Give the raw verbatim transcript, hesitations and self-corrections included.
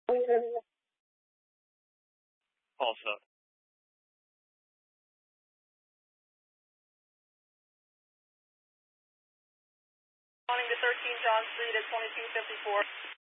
Pulse up. Morning to thirteen John Street at twenty-two fifty-four.